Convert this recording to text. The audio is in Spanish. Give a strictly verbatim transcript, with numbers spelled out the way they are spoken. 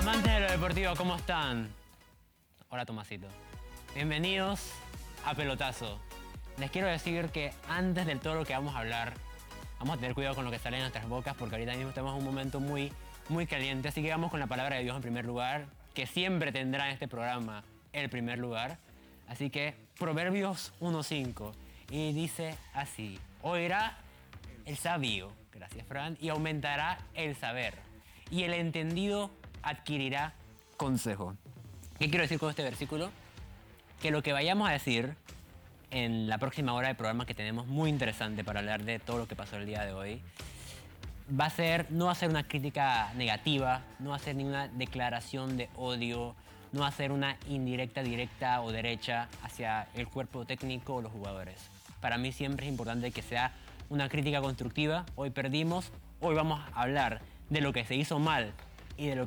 Amantes de lo deportivo, ¿cómo están? Hola, Tomasito. Bienvenidos a Pelotazo. Les quiero decir que antes de todo lo que vamos a hablar, vamos a tener cuidado con lo que sale de nuestras bocas porque ahorita mismo estamos en un momento muy, muy caliente. Así que vamos con la palabra de Dios en primer lugar, que siempre tendrá en este programa el primer lugar. Así que Proverbios uno cinco. Y dice así: oirá el sabio, gracias Fran, y aumentará el saber. Y el entendido adquirirá consejo. ¿Qué quiero decir con este versículo? Que lo que vayamos a decir en la próxima hora de programa, que tenemos muy interesante para hablar de todo lo que pasó el día de hoy, va a ser, no va a ser una crítica negativa, no va a ser ninguna declaración de odio, no va a ser una indirecta, directa o derecha hacia el cuerpo técnico o los jugadores. Para mí siempre es importante que sea una crítica constructiva. Hoy perdimos, hoy vamos a hablar de lo que se hizo mal y de lo